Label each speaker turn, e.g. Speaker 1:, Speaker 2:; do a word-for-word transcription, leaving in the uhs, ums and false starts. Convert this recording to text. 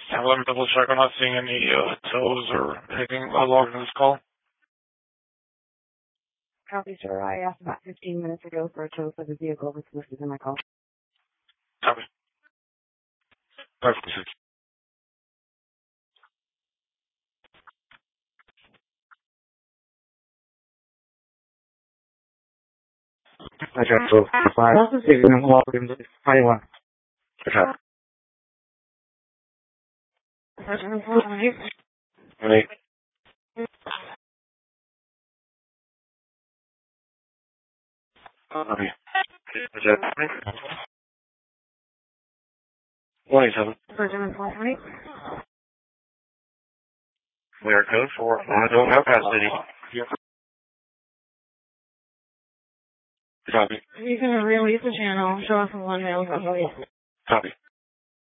Speaker 1: Have let me double check. I'm not seeing any uh, tows or anything uh, logged in this call.
Speaker 2: Copy, sir. I asked about fifteen minutes ago for a tow for the vehicle that's listed in my call.
Speaker 1: Copy. Perfect.
Speaker 3: I got so five. Even I'm walking to Taiwan.
Speaker 1: Okay. Wait. Copy. one eighty-seven. We are code for Monotone Outcast City. Here. Copy.
Speaker 2: You can release the channel. Show us one mail.
Speaker 1: Copy.